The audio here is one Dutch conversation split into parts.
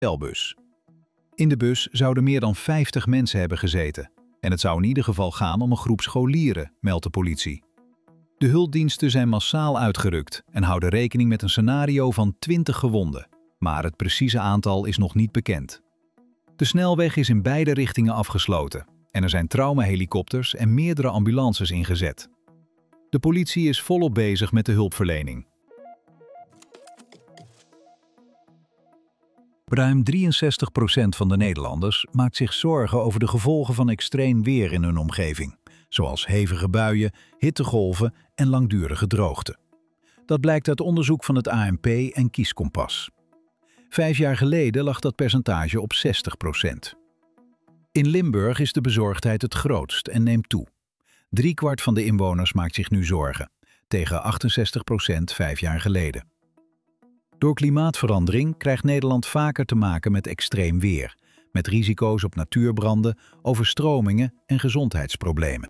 bestelbus. In de bus zouden meer dan 50 mensen hebben gezeten. En het zou in ieder geval gaan om een groep scholieren, meldt de politie. De hulpdiensten zijn massaal uitgerukt en houden rekening met een scenario van 20 gewonden. Maar het precieze aantal is nog niet bekend. De snelweg is in beide richtingen afgesloten. En er zijn traumahelikopters en meerdere ambulances ingezet. De politie is volop bezig met de hulpverlening. Ruim 63% van de Nederlanders maakt zich zorgen over de gevolgen van extreem weer in hun omgeving, zoals hevige buien, hittegolven en langdurige droogte. Dat blijkt uit onderzoek van het ANP en Kieskompas. 5 jaar geleden lag dat percentage op 60%. In Limburg is de bezorgdheid het grootst en neemt toe. 3/4 van de inwoners maakt zich nu zorgen, tegen 68% 5 jaar geleden. Door klimaatverandering krijgt Nederland vaker te maken met extreem weer, met risico's op natuurbranden, overstromingen en gezondheidsproblemen.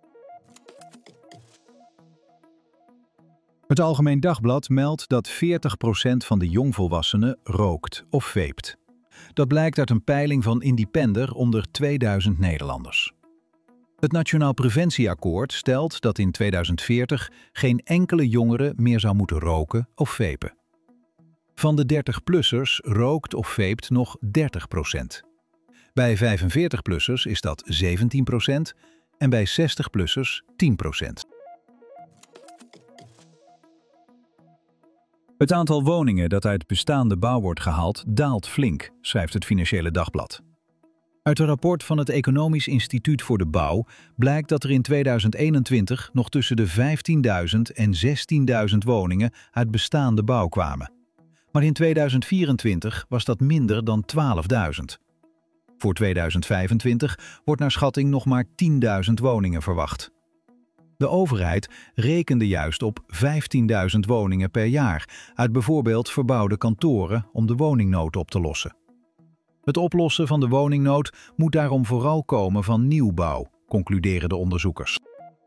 Het Algemeen Dagblad meldt dat 40% van de jongvolwassenen rookt of veept. Dat blijkt uit een peiling van Independer onder 2000 Nederlanders. Het Nationaal Preventieakkoord stelt dat in 2040 geen enkele jongere meer zou moeten roken of vepen. Van de 30-plussers rookt of veept nog 30%. Bij 45-plussers is dat 17% en bij 60-plussers 10%. Het aantal woningen dat uit bestaande bouw wordt gehaald daalt flink, schrijft het Financiële Dagblad. Uit een rapport van het Economisch Instituut voor de Bouw blijkt dat er in 2021 nog tussen de 15.000 en 16.000 woningen uit bestaande bouw kwamen. Maar in 2024 was dat minder dan 12.000. Voor 2025 wordt naar schatting nog maar 10.000 woningen verwacht. De overheid rekende juist op 15.000 woningen per jaar uit bijvoorbeeld verbouwde kantoren om de woningnood op te lossen. Het oplossen van de woningnood moet daarom vooral komen van nieuwbouw, concluderen de onderzoekers.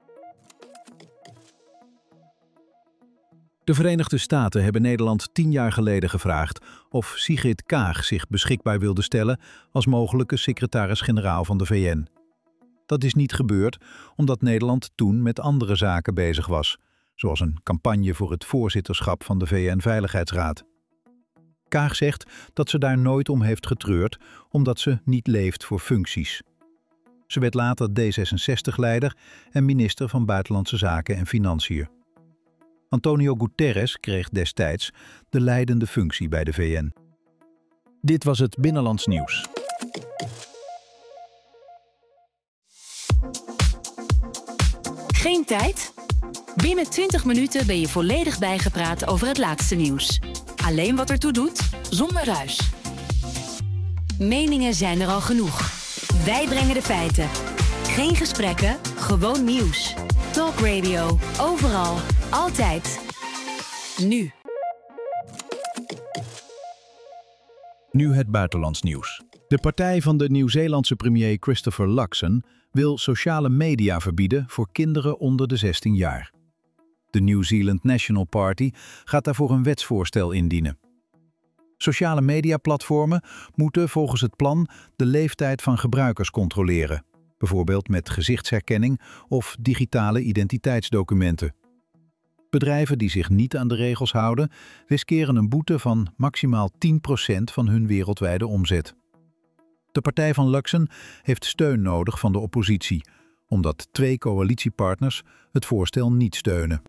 De Verenigde Staten hebben Nederland 10 jaar geleden gevraagd of Sigrid Kaag zich beschikbaar wilde stellen als mogelijke secretaris-generaal van de VN. Dat is niet gebeurd omdat Nederland toen met andere zaken bezig was, zoals een campagne voor het voorzitterschap van de VN-veiligheidsraad. Kaag zegt dat ze daar nooit om heeft getreurd, omdat ze niet leeft voor functies. Ze werd later D66-leider en minister van Buitenlandse Zaken en Financiën. Antonio Guterres kreeg destijds de leidende functie bij de VN. Dit was het Binnenlands Nieuws. Geen tijd? Binnen 20 minuten ben je volledig bijgepraat over het laatste nieuws. Alleen wat ertoe doet, zonder ruis. Meningen zijn er al genoeg. Wij brengen de feiten. Geen gesprekken, gewoon nieuws. Talk Radio, overal, altijd. Nu. Nu het buitenlands nieuws. De partij van de Nieuw-Zeelandse premier Christopher Luxon wil sociale media verbieden voor kinderen onder de 16 jaar. De New Zealand National Party gaat daarvoor een wetsvoorstel indienen. Sociale mediaplatformen moeten volgens het plan de leeftijd van gebruikers controleren, bijvoorbeeld met gezichtsherkenning of digitale identiteitsdocumenten. Bedrijven die zich niet aan de regels houden, riskeren een boete van maximaal 10% van hun wereldwijde omzet. De partij van Luxon heeft steun nodig van de oppositie, omdat 2 coalitiepartners het voorstel niet steunen.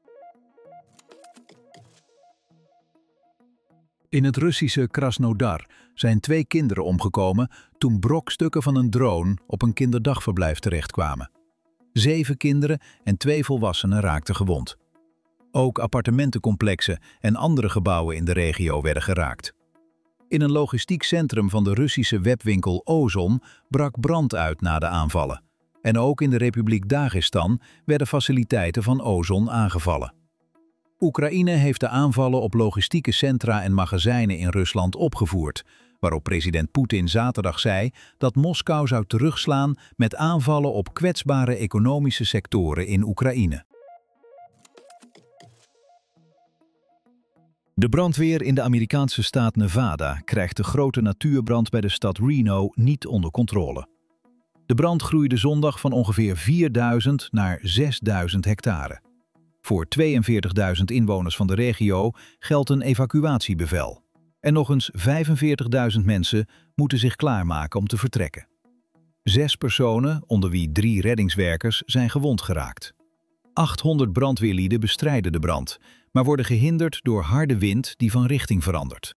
In het Russische Krasnodar zijn 2 kinderen omgekomen toen brokstukken van een drone op een kinderdagverblijf terechtkwamen. 7 kinderen en 2 volwassenen raakten gewond. Ook appartementencomplexen en andere gebouwen in de regio werden geraakt. In een logistiek centrum van de Russische webwinkel Ozon brak brand uit na de aanvallen. En ook in de Republiek Dagestan werden faciliteiten van Ozon aangevallen. Oekraïne heeft de aanvallen op logistieke centra en magazijnen in Rusland opgevoerd, waarop president Poetin zaterdag zei dat Moskou zou terugslaan met aanvallen op kwetsbare economische De brandweer in de Amerikaanse staat Nevada krijgt de grote natuurbrand bij de stad Reno niet onder controle. De brand groeide zondag van ongeveer 4.000 naar 6.000 hectare. Voor 42.000 inwoners van de regio geldt een evacuatiebevel. En nog eens 45.000 mensen moeten zich klaarmaken om te vertrekken. 6 personen, onder wie 3 reddingswerkers, zijn gewond geraakt. 800 brandweerlieden bestrijden de brand, maar worden gehinderd door harde wind die van richting verandert.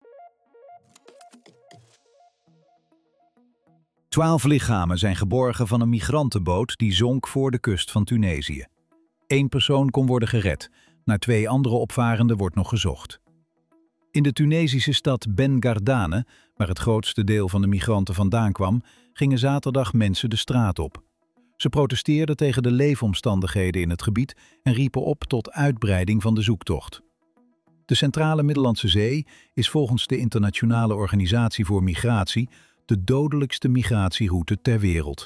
12 lichamen zijn geborgen van een migrantenboot die zonk voor de kust van Tunesië. 1 persoon kon worden gered, naar 2 andere opvarenden wordt nog gezocht. In de Tunesische stad Ben Gardane, waar het grootste deel van de migranten vandaan kwam, gingen zaterdag mensen de straat op. Ze protesteerden tegen de leefomstandigheden in het gebied en riepen op tot uitbreiding van de zoektocht. De Centrale Middellandse Zee is volgens de Internationale Organisatie voor Migratie de dodelijkste migratieroute ter wereld.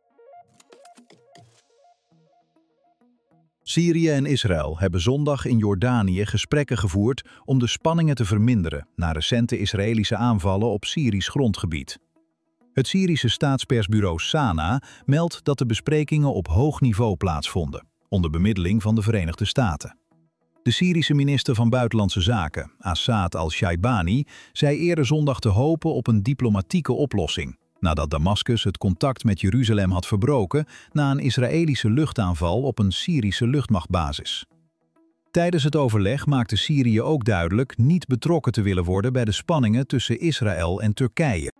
Syrië en Israël hebben zondag in Jordanië gesprekken gevoerd om de spanningen te verminderen na recente Israëlische aanvallen op Syrisch grondgebied. Het Syrische staatspersbureau Sana meldt dat de besprekingen op hoog niveau plaatsvonden, onder bemiddeling van de Verenigde Staten. De Syrische minister van Buitenlandse Zaken, Assad al-Shaibani, zei eerder zondag te hopen op een diplomatieke oplossing, nadat Damascus het contact met Jeruzalem had verbroken na een Israëlische luchtaanval op een Syrische luchtmachtbasis. Tijdens het overleg maakte Syrië ook duidelijk niet betrokken te willen worden bij de spanningen tussen Israël en Turkije.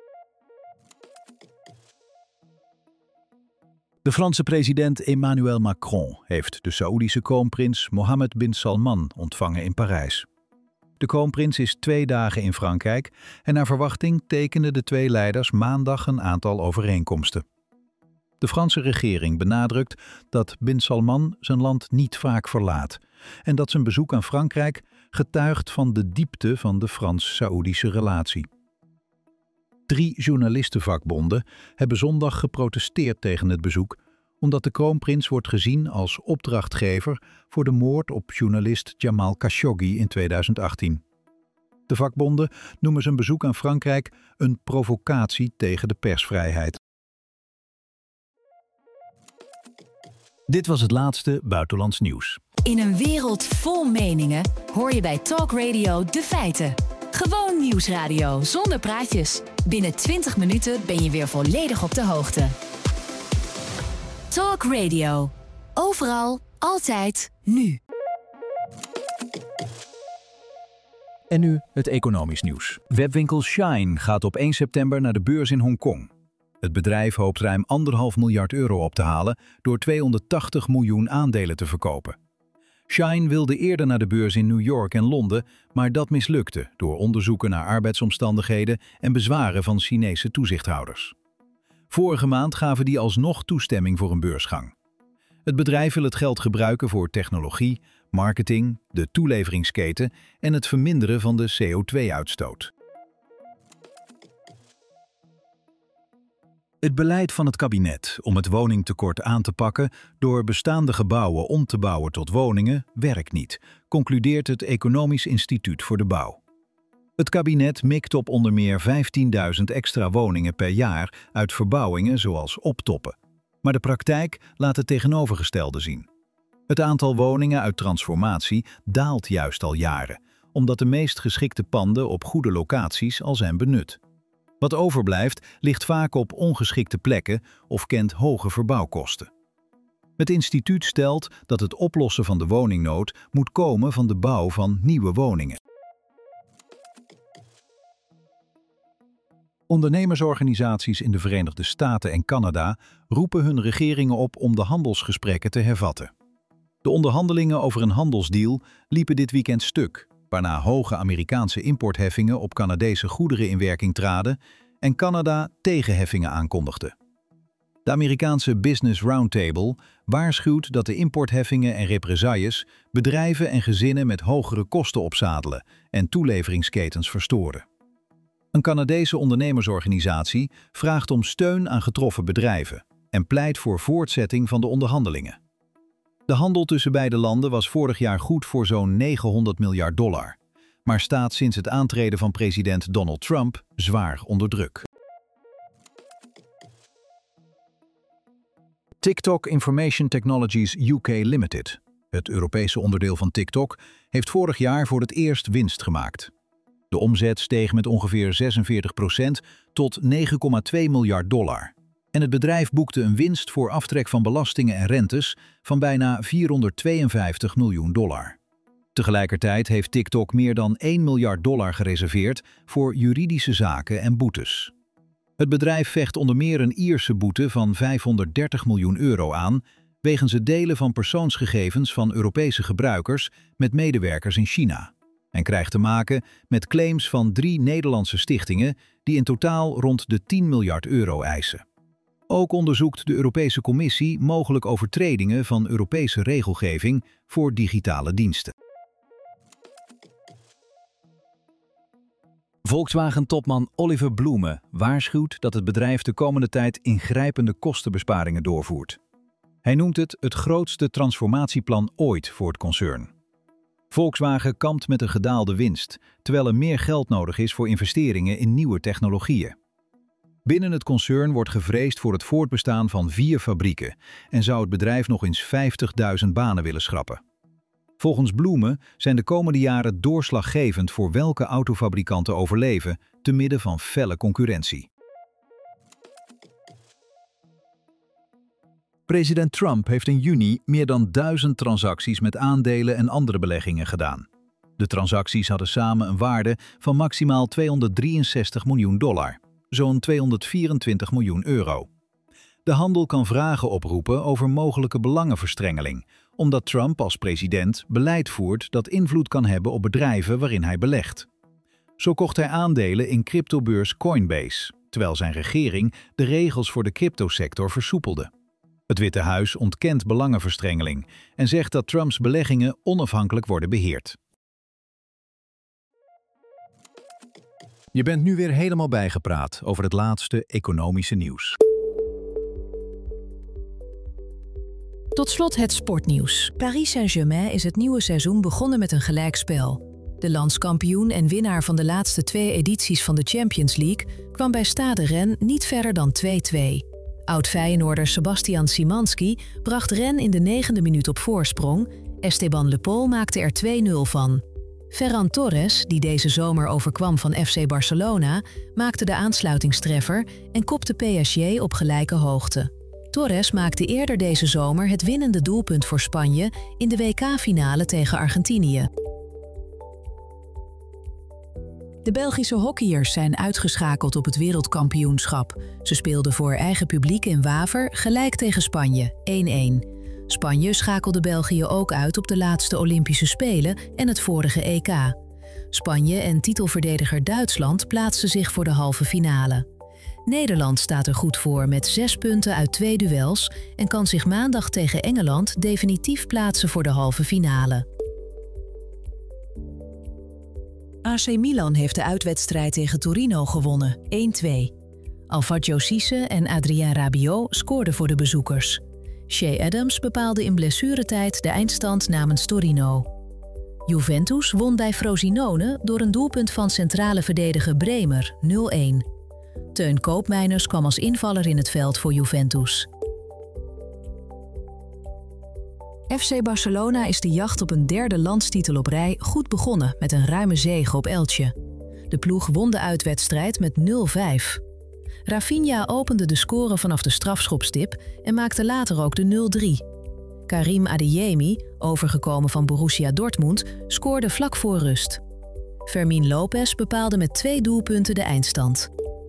De Franse president Emmanuel Macron heeft de Saoedische kroonprins Mohammed bin Salman ontvangen in Parijs. De kroonprins is 2 dagen in Frankrijk en naar verwachting tekenden de 2 leiders maandag een aantal overeenkomsten. De Franse regering benadrukt dat bin Salman zijn land niet vaak verlaat en dat zijn bezoek aan Frankrijk getuigt van de diepte van de Frans-Saoedische relatie. 3 journalistenvakbonden hebben zondag geprotesteerd tegen het bezoek, omdat de kroonprins wordt gezien als opdrachtgever voor de moord op journalist Jamal Khashoggi in 2018. De vakbonden noemen zijn bezoek aan Frankrijk een provocatie tegen de persvrijheid. Dit was het laatste buitenlands nieuws. In een wereld vol meningen hoor je bij Talk Radio de feiten. Gewoon nieuwsradio zonder praatjes. Binnen 20 minuten ben je weer volledig op de hoogte. Talk Radio. Overal, altijd, nu. En nu het economisch nieuws. Webwinkel Shein gaat op 1 september naar de beurs in Hongkong. Het bedrijf hoopt ruim €1,5 miljard op te halen door 280 miljoen aandelen te verkopen. Shein wilde eerder naar de beurs in New York en Londen, maar dat mislukte door onderzoeken naar arbeidsomstandigheden en bezwaren van Chinese toezichthouders. Vorige maand gaven die alsnog toestemming voor een beursgang. Het bedrijf wil het geld gebruiken voor technologie, marketing, de toeleveringsketen en het verminderen van de CO2-uitstoot. Het beleid van het kabinet om het woningtekort aan te pakken door bestaande gebouwen om te bouwen tot woningen werkt niet, concludeert het Economisch Instituut voor de Bouw. Het kabinet mikt op onder meer 15.000 extra woningen per jaar uit verbouwingen zoals optoppen. Maar de praktijk laat het tegenovergestelde zien. Het aantal woningen uit transformatie daalt juist al jaren, omdat de meest geschikte panden op goede locaties al zijn benut. Wat overblijft ligt vaak op ongeschikte plekken of kent hoge verbouwkosten. Het instituut stelt dat het oplossen van de woningnood moet komen van de bouw van nieuwe woningen. Ondernemersorganisaties in de Verenigde Staten en Canada roepen hun regeringen op om de handelsgesprekken te hervatten. De onderhandelingen over een handelsdeal liepen dit weekend stuk, waarna hoge Amerikaanse importheffingen op Canadese goederen in werking traden en Canada tegenheffingen aankondigde. De Amerikaanse Business Roundtable waarschuwt dat de importheffingen en represailles bedrijven en gezinnen met hogere kosten opzadelen en toeleveringsketens verstoren. Een Canadese ondernemersorganisatie vraagt om steun aan getroffen bedrijven en pleit voor voortzetting van de onderhandelingen. De handel tussen beide landen was vorig jaar goed voor zo'n $900 miljard, maar staat sinds het aantreden van president Donald Trump zwaar onder druk. TikTok Information Technologies UK Limited, het Europese onderdeel van TikTok, heeft vorig jaar voor het eerst winst gemaakt. De omzet steeg met ongeveer 46% tot $9,2 miljard. En het bedrijf boekte een winst voor aftrek van belastingen en rentes van bijna $452 miljoen. Tegelijkertijd heeft TikTok meer dan $1 miljard gereserveerd voor juridische zaken en boetes. Het bedrijf vecht onder meer een Ierse boete van €530 miljoen aan wegens het delen van persoonsgegevens van Europese gebruikers met medewerkers in China en krijgt te maken met claims van 3 Nederlandse stichtingen die in totaal rond de €10 miljard eisen. Ook onderzoekt de Europese Commissie mogelijk overtredingen van Europese regelgeving voor digitale diensten. Volkswagen-topman Oliver Blume waarschuwt dat het bedrijf de komende tijd ingrijpende kostenbesparingen doorvoert. Hij noemt het grootste transformatieplan ooit voor het concern. Volkswagen kampt met een gedaalde winst, terwijl er meer geld nodig is voor investeringen in nieuwe technologieën. Binnen het concern wordt gevreesd voor het voortbestaan van 4 fabrieken en zou het bedrijf nog eens 50.000 banen willen schrappen. Volgens Blume zijn de komende jaren doorslaggevend voor welke autofabrikanten overleven, te midden van felle concurrentie. President Trump heeft in juni meer dan 1000 transacties met aandelen en andere beleggingen gedaan. De transacties hadden samen een waarde van maximaal $263 miljoen, zo'n €224 miljoen. De handel kan vragen oproepen over mogelijke belangenverstrengeling, omdat Trump als president beleid voert dat invloed kan hebben op bedrijven waarin hij belegt. Zo kocht hij aandelen in cryptobeurs Coinbase, terwijl zijn regering de regels voor de cryptosector versoepelde. Het Witte Huis ontkent belangenverstrengeling en zegt dat Trumps beleggingen onafhankelijk worden beheerd. Je bent nu weer helemaal bijgepraat over het laatste economische nieuws. Tot slot het sportnieuws. Paris Saint-Germain is het nieuwe seizoen begonnen met een gelijkspel. De landskampioen en winnaar van de laatste 2 edities van de Champions League kwam bij Stade Rennes niet verder dan 2-2. Oud-Feyenoorder Sebastian Szymanski bracht Rennes in de 9e minuut op voorsprong. Esteban Le Pol maakte er 2-0 van. Ferran Torres, die deze zomer overkwam van FC Barcelona, maakte de aansluitingstreffer en kopte PSG op gelijke hoogte. Torres maakte eerder deze zomer het winnende doelpunt voor Spanje in de WK-finale tegen Argentinië. De Belgische hockeyers zijn uitgeschakeld op het wereldkampioenschap. Ze speelden voor eigen publiek in Waver gelijk tegen Spanje, 1-1. Spanje schakelde België ook uit op de laatste Olympische Spelen en het vorige EK. Spanje en titelverdediger Duitsland plaatsten zich voor de halve finale. Nederland staat er goed voor met 6 punten uit 2 duels en kan zich maandag tegen Engeland definitief plaatsen voor de halve finale. AC Milan heeft de uitwedstrijd tegen Torino gewonnen, 1-2. Alfredo Cisse en Adrien Rabiot scoorden voor de bezoekers. Shea Adams bepaalde in blessuretijd de eindstand namens Torino. Juventus won bij Frosinone door een doelpunt van centrale verdediger Bremer, 0-1. Teun Koopmeiners kwam als invaller in het veld voor Juventus. FC Barcelona is de jacht op een 3e landstitel op rij goed begonnen met een ruime zege op Elche. De ploeg won de uitwedstrijd met 0-5. Rafinha opende de score vanaf de strafschopstip en maakte later ook de 0-3. Karim Adeyemi, overgekomen van Borussia Dortmund, scoorde vlak voor rust. Fermín López bepaalde met 2 doelpunten de eindstand.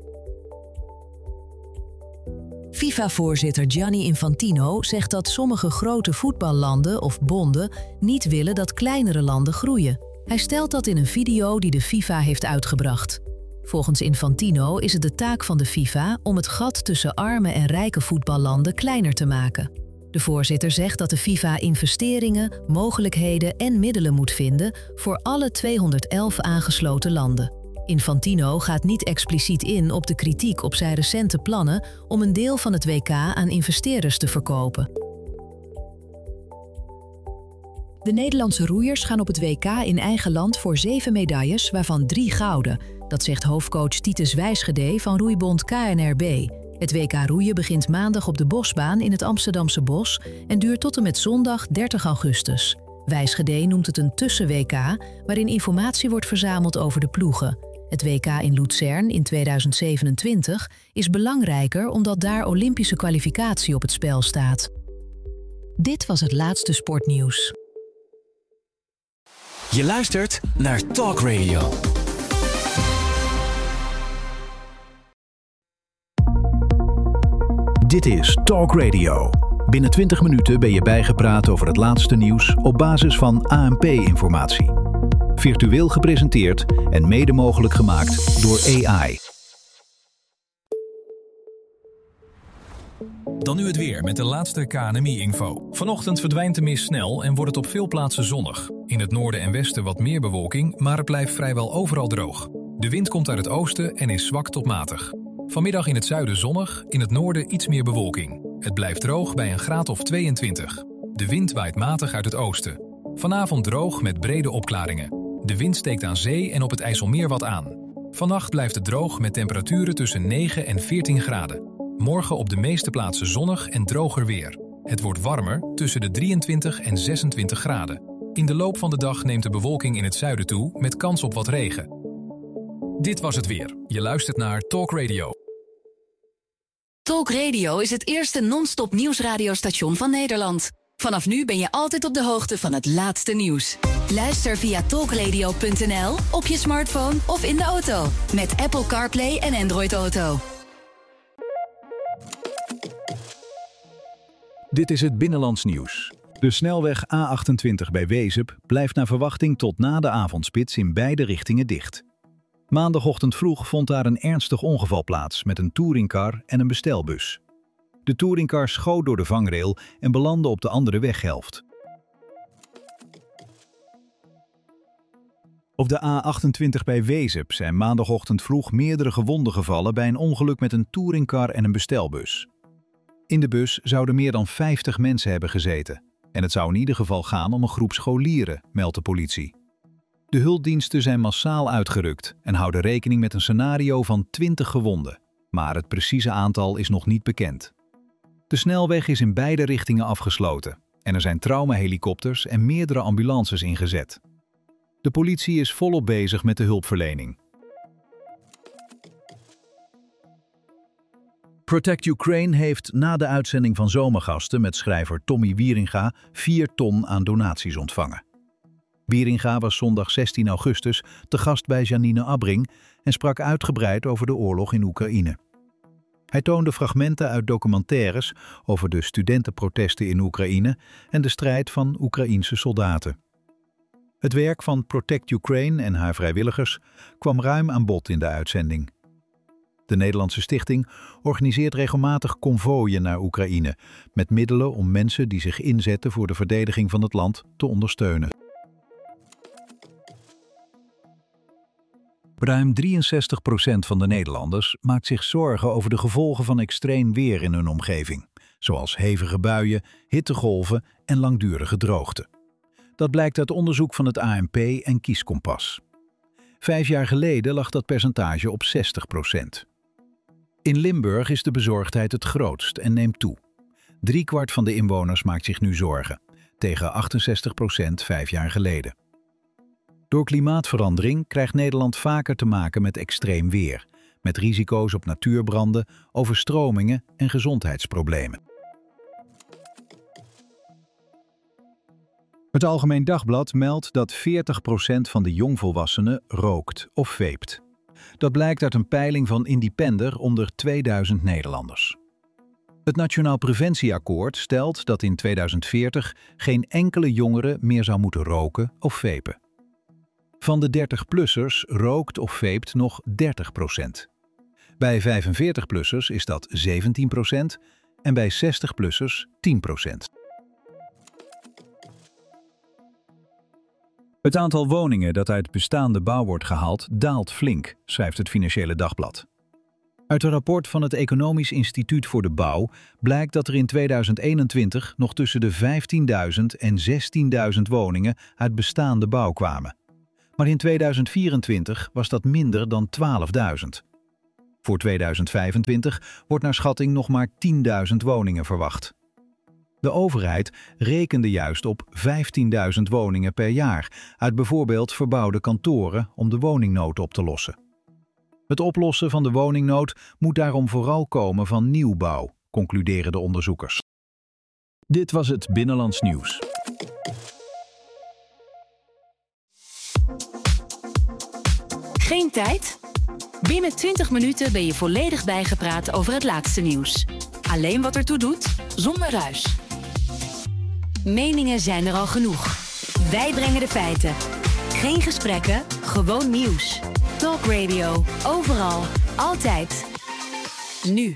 FIFA-voorzitter Gianni Infantino zegt dat sommige grote voetballanden of bonden niet willen dat kleinere landen groeien. Hij stelt dat in een video die de FIFA heeft uitgebracht. Volgens Infantino is het de taak van de FIFA om het gat tussen arme en rijke voetballanden kleiner te maken. De voorzitter zegt dat de FIFA investeringen, mogelijkheden en middelen moet vinden voor alle 211 aangesloten landen. Infantino gaat niet expliciet in op de kritiek op zijn recente plannen om een deel van het WK aan investeerders te verkopen. De Nederlandse roeiers gaan op het WK in eigen land voor 7 medailles, waarvan 3 gouden. Dat zegt hoofdcoach Titus Wijsgede van roeibond KNRB. Het WK roeien begint maandag op de Bosbaan in het Amsterdamse Bos en duurt tot en met zondag 30 augustus. Wijsgede noemt het een tussen-WK, waarin informatie wordt verzameld over de ploegen. Het WK in Luzern in 2027 is belangrijker omdat daar Olympische kwalificatie op het spel staat. Dit was het laatste sportnieuws. Je luistert naar Talk Radio. Dit is Talk Radio. Binnen 20 minuten ben je bijgepraat over het laatste nieuws op basis van ANP-informatie. Virtueel gepresenteerd en mede mogelijk gemaakt door AI. Dan nu het weer met de laatste KNMI-info. Vanochtend verdwijnt de mist snel en wordt het op veel plaatsen zonnig. In het noorden en westen wat meer bewolking, maar het blijft vrijwel overal droog. De wind komt uit het oosten en is zwak tot matig. Vanmiddag in het zuiden zonnig, in het noorden iets meer bewolking. Het blijft droog bij een graad of 22. De wind waait matig uit het oosten. Vanavond droog met brede opklaringen. De wind steekt aan zee en op het IJsselmeer wat aan. Vannacht blijft het droog met temperaturen tussen 9 en 14 graden. Morgen op de meeste plaatsen zonnig en droger weer. Het wordt warmer tussen de 23 en 26 graden. In de loop van de dag neemt de bewolking in het zuiden toe met kans op wat regen. Dit was het weer. Je luistert naar Talk Radio. Talk Radio is het eerste non-stop nieuwsradiostation van Nederland. Vanaf nu ben je altijd op de hoogte van het laatste nieuws. Luister via talkradio.nl, op je smartphone of in de auto. Met Apple CarPlay en Android Auto. Dit is het Binnenlands nieuws. De snelweg A28 bij Wezep blijft naar verwachting tot na de avondspits in beide richtingen dicht. Maandagochtend vroeg vond daar een ernstig ongeval plaats met een touringcar en een bestelbus. De touringcar schoot door de vangrail en belandde op de andere weghelft. Op de A28 bij Wezep zijn maandagochtend vroeg meerdere gewonden gevallen bij een ongeluk met een touringcar en een bestelbus. In de bus zouden meer dan 50 mensen hebben gezeten. En het zou in ieder geval gaan om een groep scholieren, meldt de politie. De hulpdiensten zijn massaal uitgerukt en houden rekening met een scenario van 20 gewonden. Maar het precieze aantal is nog niet bekend. De snelweg is in beide richtingen afgesloten. En er zijn traumahelikopters en meerdere ambulances ingezet. De politie is volop bezig met de hulpverlening. Protect Ukraine heeft na de uitzending van Zomergasten met schrijver Tommy Wieringa 4 ton aan donaties ontvangen. Wieringa was zondag 16 augustus te gast bij Janine Abbring en sprak uitgebreid over de oorlog in Oekraïne. Hij toonde fragmenten uit documentaires over de studentenprotesten in Oekraïne en de strijd van Oekraïense soldaten. Het werk van Protect Ukraine en haar vrijwilligers kwam ruim aan bod in de uitzending. De Nederlandse Stichting organiseert regelmatig konvooien naar Oekraïne met middelen om mensen die zich inzetten voor de verdediging van het land te ondersteunen. Ruim 63% van de Nederlanders maakt zich zorgen over de gevolgen van extreem weer in hun omgeving, zoals hevige buien, hittegolven en langdurige droogte. Dat blijkt uit onderzoek van het ANP en Kieskompas. 5 jaar geleden lag dat percentage op 60%. In Limburg is de bezorgdheid het grootst en neemt toe. 3/4 van de inwoners maakt zich nu zorgen, tegen 68% 5 jaar geleden. Door klimaatverandering krijgt Nederland vaker te maken met extreem weer, met risico's op natuurbranden, overstromingen en gezondheidsproblemen. Het Algemeen Dagblad meldt dat 40% van de jongvolwassenen rookt of veept. Dat blijkt uit een peiling van Independer onder 2000 Nederlanders. Het Nationaal Preventieakkoord stelt dat in 2040 geen enkele jongere meer zou moeten roken of vepen. Van de 30-plussers rookt of veept nog 30%. Bij 45-plussers is dat 17% en bij 60-plussers 10%. Het aantal woningen dat uit bestaande bouw wordt gehaald daalt flink, schrijft het Financiële Dagblad. Uit een rapport van het Economisch Instituut voor de Bouw blijkt dat er in 2021 nog tussen de 15.000 en 16.000 woningen uit bestaande bouw kwamen. Maar in 2024 was dat minder dan 12.000. Voor 2025 wordt naar schatting nog maar 10.000 woningen verwacht. De overheid rekende juist op 15.000 woningen per jaar uit bijvoorbeeld verbouwde kantoren om de woningnood op te lossen. Het oplossen van de woningnood moet daarom vooral komen van nieuwbouw, concluderen de onderzoekers. Dit was het Binnenlands Nieuws. Geen tijd? Binnen 20 minuten ben je volledig bijgepraat over het laatste nieuws. Alleen wat ertoe doet, zonder ruis. Meningen zijn er al genoeg. Wij brengen de feiten. Geen gesprekken, gewoon nieuws. Talk Radio, overal, altijd. Nu.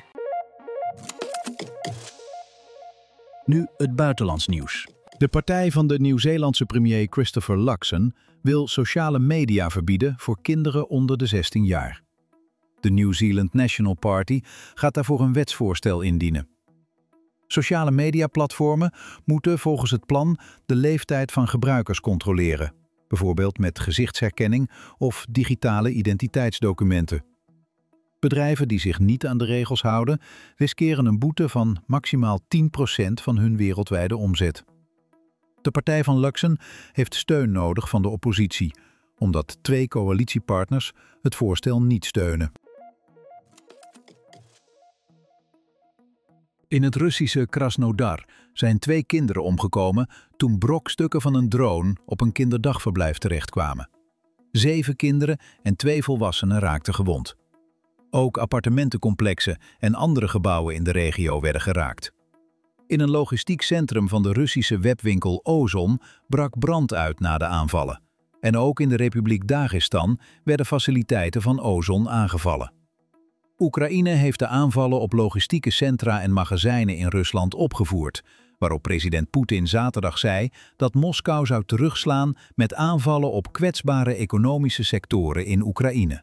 Nu het buitenlands nieuws. De partij van de Nieuw-Zeelandse premier Christopher Luxon wil sociale media verbieden voor kinderen onder de 16 jaar. De New Zealand National Party gaat daarvoor een wetsvoorstel indienen. Sociale mediaplatformen moeten volgens het plan de leeftijd van gebruikers controleren, bijvoorbeeld met gezichtsherkenning of digitale identiteitsdocumenten. Bedrijven die zich niet aan de regels houden, riskeren een boete van maximaal 10% van hun wereldwijde omzet. De partij van Luxon heeft steun nodig van de oppositie, omdat 2 coalitiepartners het voorstel niet steunen. In het Russische Krasnodar zijn 2 kinderen omgekomen toen brokstukken van een drone op een kinderdagverblijf terechtkwamen. 7 kinderen en 2 volwassenen raakten gewond. Ook appartementencomplexen en andere gebouwen in de regio werden geraakt. In een logistiek centrum van de Russische webwinkel Ozon brak brand uit na de aanvallen. En ook in de Republiek Dagestan werden faciliteiten van Ozon aangevallen. Oekraïne heeft de aanvallen op logistieke centra en magazijnen in Rusland opgevoerd, waarop president Poetin zaterdag zei dat Moskou zou terugslaan met aanvallen op kwetsbare economische sectoren in Oekraïne.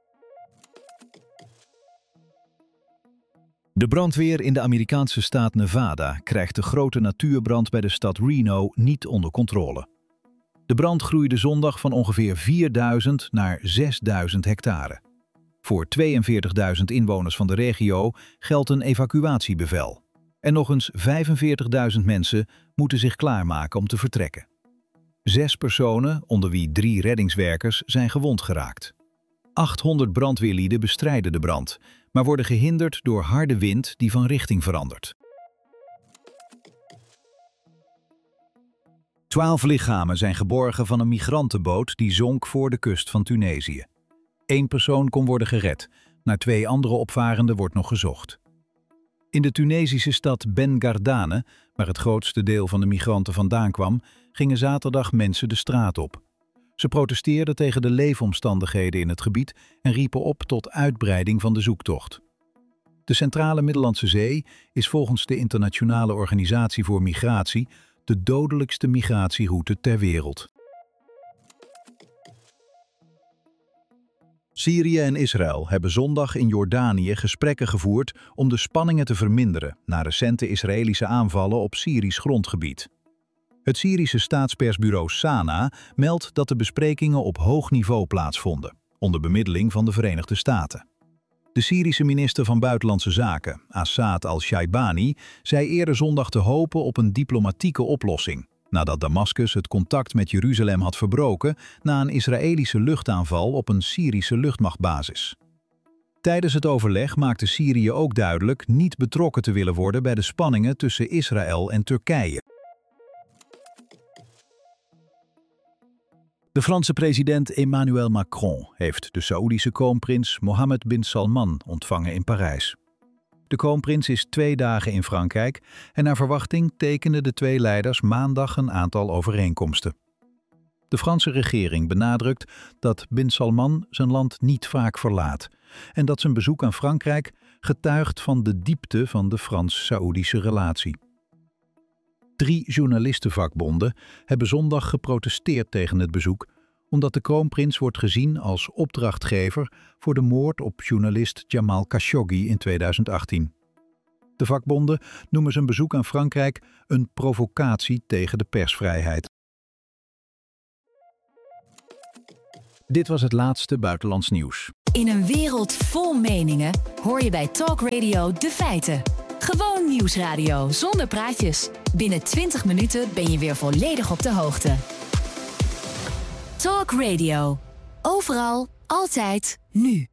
De brandweer in de Amerikaanse staat Nevada krijgt de grote natuurbrand bij de stad Reno niet onder controle. De brand groeide zondag van ongeveer 4.000 naar 6.000 hectare. Voor 42.000 inwoners van de regio geldt een evacuatiebevel. En nog eens 45.000 mensen moeten zich klaarmaken om te vertrekken. 6 personen, onder wie 3 reddingswerkers, zijn gewond geraakt. 800 brandweerlieden bestrijden de brand, maar worden gehinderd door harde wind die van richting verandert. 12 lichamen zijn geborgen van een migrantenboot die zonk voor de kust van Tunesië. 1 persoon kon worden gered, naar 2 andere opvarenden wordt nog gezocht. In de Tunesische stad Ben Gardane, waar het grootste deel van de migranten vandaan kwam, gingen zaterdag mensen de straat op. Ze protesteerden tegen de leefomstandigheden in het gebied en riepen op tot uitbreiding van de zoektocht. De Centrale Middellandse Zee is volgens de Internationale Organisatie voor Migratie de dodelijkste migratieroute ter wereld. Syrië en Israël hebben zondag in Jordanië gesprekken gevoerd om de spanningen te verminderen na recente Israëlische aanvallen op Syrisch grondgebied. Het Syrische staatspersbureau Sana meldt dat de besprekingen op hoog niveau plaatsvonden, onder bemiddeling van de Verenigde Staten. De Syrische minister van Buitenlandse Zaken, Assad al-Shaibani, zei eerder zondag te hopen op een diplomatieke oplossing, nadat Damascus het contact met Jeruzalem had verbroken na een Israëlische luchtaanval op een Syrische luchtmachtbasis. Tijdens het overleg maakte Syrië ook duidelijk niet betrokken te willen worden bij de spanningen tussen Israël en Turkije. De Franse president Emmanuel Macron heeft de Saoedische kroonprins Mohammed bin Salman ontvangen in Parijs. De kroonprins is 2 dagen in Frankrijk en naar verwachting tekenden de 2 leiders maandag een aantal overeenkomsten. De Franse regering benadrukt dat bin Salman zijn land niet vaak verlaat en dat zijn bezoek aan Frankrijk getuigt van de diepte van de Frans-Saoedische relatie. 3 journalistenvakbonden hebben zondag geprotesteerd tegen het bezoek, omdat de kroonprins wordt gezien als opdrachtgever voor de moord op journalist Jamal Khashoggi in 2018. De vakbonden noemen zijn bezoek aan Frankrijk een provocatie tegen de persvrijheid. Dit was het laatste buitenlands nieuws. In een wereld vol meningen hoor je bij Talk Radio de feiten. Gewoon nieuwsradio zonder praatjes. Binnen 20 minuten ben je weer volledig op de hoogte. Talk Radio. Overal, altijd, nu.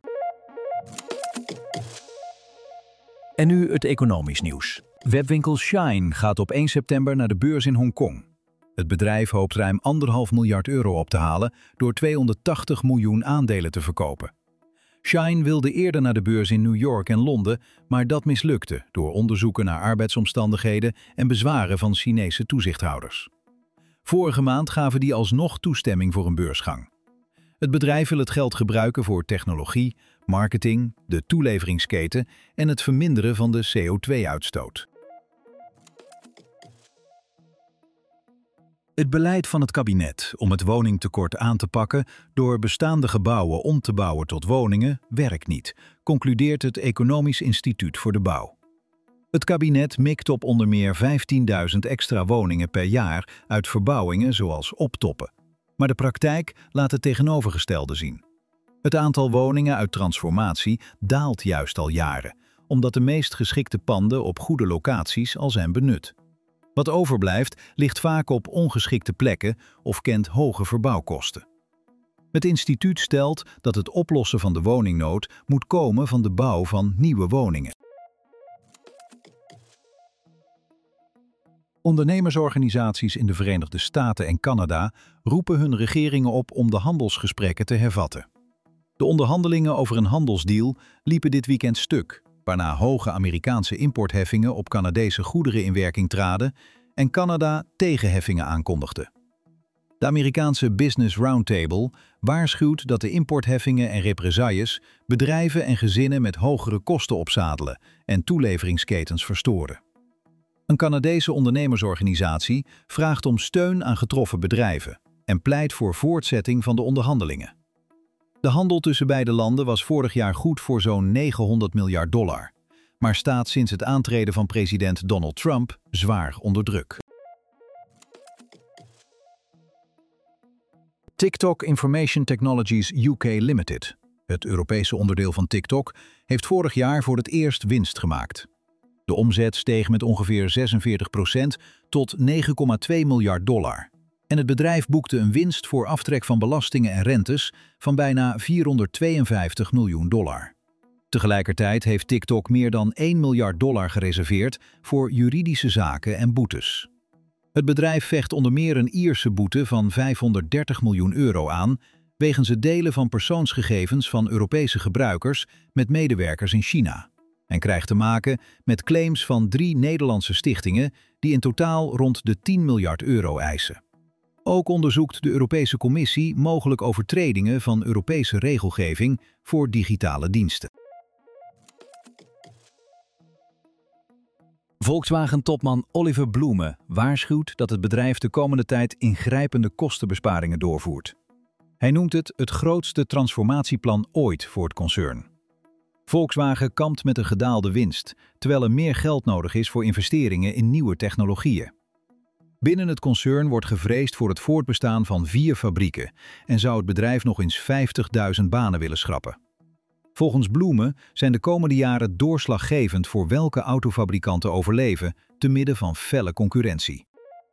En nu het economisch nieuws. Webwinkel Shein gaat op 1 september naar de beurs in Hongkong. Het bedrijf hoopt ruim 1,5 miljard euro op te halen door 280 miljoen aandelen te verkopen. Shein wilde eerder naar de beurs in New York en Londen, maar dat mislukte door onderzoeken naar arbeidsomstandigheden en bezwaren van Chinese toezichthouders. Vorige maand gaven die alsnog toestemming voor een beursgang. Het bedrijf wil het geld gebruiken voor technologie, marketing, de toeleveringsketen en het verminderen van de CO2-uitstoot. Het beleid van het kabinet om het woningtekort aan te pakken door bestaande gebouwen om te bouwen tot woningen werkt niet, concludeert het Economisch Instituut voor de Bouw. Het kabinet mikt op onder meer 15.000 extra woningen per jaar uit verbouwingen zoals optoppen. Maar de praktijk laat het tegenovergestelde zien. Het aantal woningen uit transformatie daalt juist al jaren, omdat de meest geschikte panden op goede locaties al zijn benut. Wat overblijft ligt vaak op ongeschikte plekken of kent hoge verbouwkosten. Het instituut stelt dat het oplossen van de woningnood moet komen van de bouw van nieuwe woningen. Ondernemersorganisaties in de Verenigde Staten en Canada roepen hun regeringen op om de handelsgesprekken te hervatten. De onderhandelingen over een handelsdeal liepen dit weekend stuk, waarna hoge Amerikaanse importheffingen op Canadese goederen in werking traden en Canada tegenheffingen aankondigde. De Amerikaanse Business Roundtable waarschuwt dat de importheffingen en represailles bedrijven en gezinnen met hogere kosten opzadelen en toeleveringsketens verstoren. Een Canadese ondernemersorganisatie vraagt om steun aan getroffen bedrijven en pleit voor voortzetting van de onderhandelingen. De handel tussen beide landen was vorig jaar goed voor zo'n $900 miljard, maar staat sinds het aantreden van president Donald Trump zwaar onder druk. TikTok Information Technologies UK Limited, het Europese onderdeel van TikTok, heeft vorig jaar voor het eerst winst gemaakt. De omzet steeg met ongeveer 46% tot $9,2 miljard. En het bedrijf boekte een winst voor aftrek van belastingen en rentes van bijna $452 miljoen. Tegelijkertijd heeft TikTok meer dan $1 miljard gereserveerd voor juridische zaken en boetes. Het bedrijf vecht onder meer een Ierse boete van €530 miljoen aan wegens het delen van persoonsgegevens van Europese gebruikers met medewerkers in China en krijgt te maken met claims van 3 Nederlandse stichtingen die in totaal rond de €10 miljard eisen. Ook onderzoekt de Europese Commissie mogelijk overtredingen van Europese regelgeving voor digitale diensten. Volkswagen-topman Oliver Blume waarschuwt dat het bedrijf de komende tijd ingrijpende kostenbesparingen doorvoert. Hij noemt het grootste transformatieplan ooit voor het concern. Volkswagen kampt met een gedaalde winst, terwijl er meer geld nodig is voor investeringen in nieuwe technologieën. Binnen het concern wordt gevreesd voor het voortbestaan van 4 fabrieken en zou het bedrijf nog eens 50.000 banen willen schrappen. Volgens Blume zijn de komende jaren doorslaggevend voor welke autofabrikanten overleven, te midden van felle concurrentie.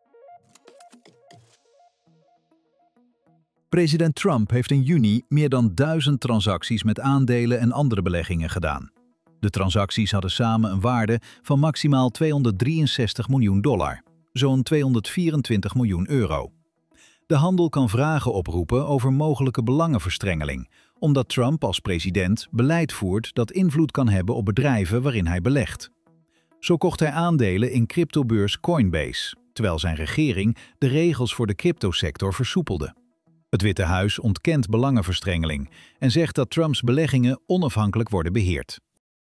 President Trump heeft in juni meer dan 1000 transacties met aandelen en andere beleggingen gedaan. De transacties hadden samen een waarde van maximaal $263 miljoen, zo'n €224 miljoen. De handel kan vragen oproepen over mogelijke belangenverstrengeling, omdat Trump als president beleid voert dat invloed kan hebben op bedrijven waarin hij belegt. Zo kocht hij aandelen in cryptobeurs Coinbase, terwijl zijn regering de regels voor de cryptosector versoepelde. Het Witte Huis ontkent belangenverstrengeling en zegt dat Trumps beleggingen onafhankelijk worden beheerd.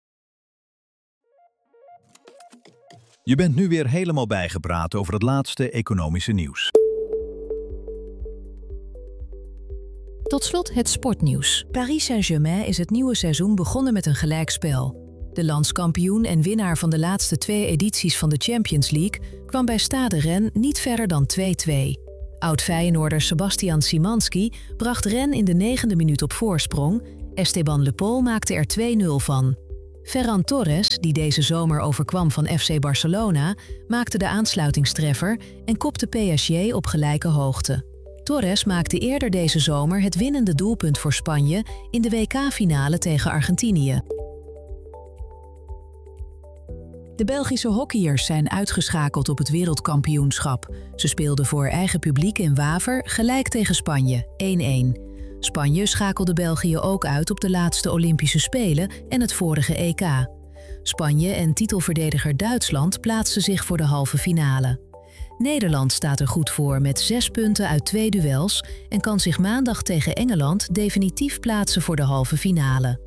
Je bent nu weer helemaal bijgepraat over het laatste economische nieuws. Tot slot het sportnieuws. Paris Saint-Germain is het nieuwe seizoen begonnen met een gelijkspel. De landskampioen en winnaar van de laatste 2 edities van de Champions League kwam bij Stade Rennes niet verder dan 2-2. Oud-Feyenoorder Sebastian Szymanski bracht Rennes in de 9e minuut op voorsprong. Esteban Le Pol maakte er 2-0 van. Ferran Torres, die deze zomer overkwam van FC Barcelona, maakte de aansluitingstreffer en kopte PSG op gelijke hoogte. Torres maakte eerder deze zomer het winnende doelpunt voor Spanje in de WK-finale tegen Argentinië. De Belgische hockeyers zijn uitgeschakeld op het wereldkampioenschap. Ze speelden voor eigen publiek in Waver gelijk tegen Spanje, 1-1. Spanje schakelde België ook uit op de laatste Olympische Spelen en het vorige EK. Spanje en titelverdediger Duitsland plaatsten zich voor de halve finale. Nederland staat er goed voor met 6 punten uit 2 duels en kan zich maandag tegen Engeland definitief plaatsen voor de halve finale.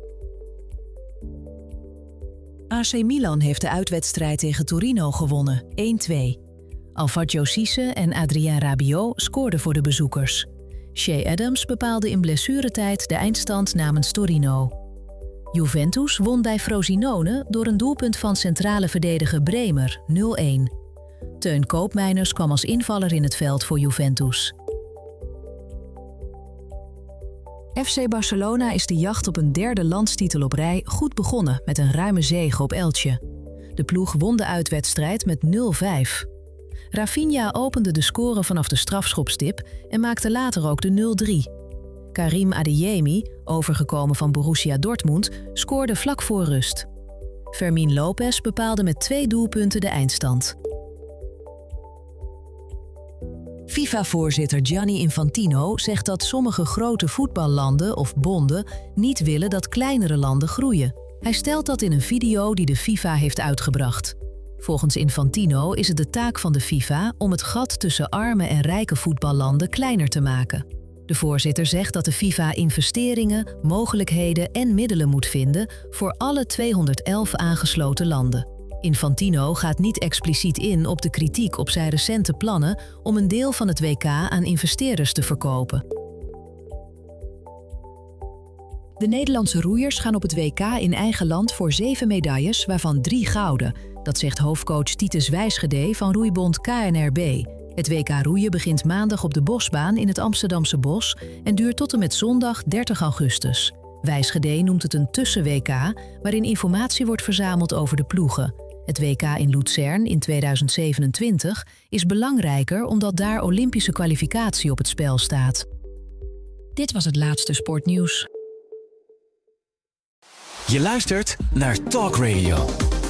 AC Milan heeft de uitwedstrijd tegen Torino gewonnen, 1-2. Alfredo Cisse en Adrien Rabiot scoorden voor de bezoekers. Shea Adams bepaalde in blessuretijd de eindstand namens Torino. Juventus won bij Frosinone door een doelpunt van centrale verdediger Bremer, 0-1. Teun Koopmeiners kwam als invaller in het veld voor Juventus. FC Barcelona is de jacht op een 3e landstitel op rij goed begonnen met een ruime zege op Elche. De ploeg won de uitwedstrijd met 0-5. Rafinha opende de score vanaf de strafschopstip en maakte later ook de 0-3. Karim Adeyemi, overgekomen van Borussia Dortmund, scoorde vlak voor rust. Fermín López bepaalde met 2 doelpunten de eindstand. FIFA-voorzitter Gianni Infantino zegt dat sommige grote voetballanden of bonden niet willen dat kleinere landen groeien. Hij stelt dat in een video die de FIFA heeft uitgebracht. Volgens Infantino is het de taak van de FIFA om het gat tussen arme en rijke voetballanden kleiner te maken. De voorzitter zegt dat de FIFA investeringen, mogelijkheden en middelen moet vinden voor alle 211 aangesloten landen. Infantino gaat niet expliciet in op de kritiek op zijn recente plannen om een deel van het WK aan investeerders te verkopen. De Nederlandse roeiers gaan op het WK in eigen land voor 7 medailles, waarvan 3 gouden. Dat zegt hoofdcoach Titus Wijsgede van roeibond KNRB. Het WK roeien begint maandag op de Bosbaan in het Amsterdamse Bos en duurt tot en met zondag 30 augustus. Wijsgede noemt het een tussen-WK, waarin informatie wordt verzameld over de ploegen. Het WK in Luzern in 2027 is belangrijker omdat daar Olympische kwalificatie op het spel staat. Dit was het laatste sportnieuws. Je luistert naar Talk Radio.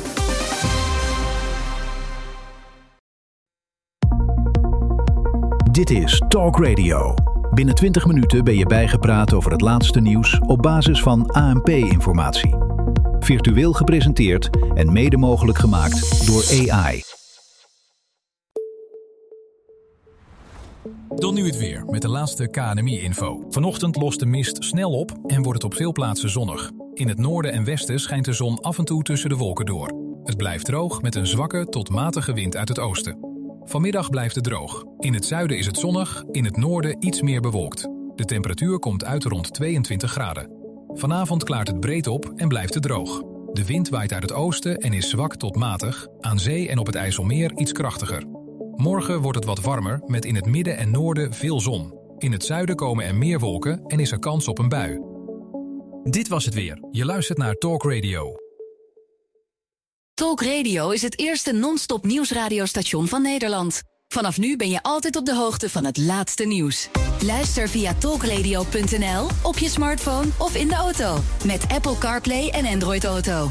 Dit is Talk Radio. Binnen 20 minuten ben je bijgepraat over het laatste nieuws op basis van ANP-informatie. Virtueel gepresenteerd en mede mogelijk gemaakt door AI. Dan nu het weer met de laatste KNMI-info. Vanochtend lost de mist snel op en wordt het op veel plaatsen zonnig. In het noorden en westen schijnt de zon af en toe tussen de wolken door. Het blijft droog met een zwakke tot matige wind uit het oosten. Vanmiddag blijft het droog. In het zuiden is het zonnig, in het noorden iets meer bewolkt. De temperatuur komt uit rond 22 graden. Vanavond klaart het breed op en blijft het droog. De wind waait uit het oosten en is zwak tot matig, aan zee en op het IJsselmeer iets krachtiger. Morgen wordt het wat warmer met in het midden en noorden veel zon. In het zuiden komen er meer wolken en is er kans op een bui. Dit was het weer. Je luistert naar Talk Radio. Talk Radio is het eerste non-stop nieuwsradiostation van Nederland. Vanaf nu ben je altijd op de hoogte van het laatste nieuws. Luister via talkradio.nl, op je smartphone of in de auto. Met Apple CarPlay en Android Auto.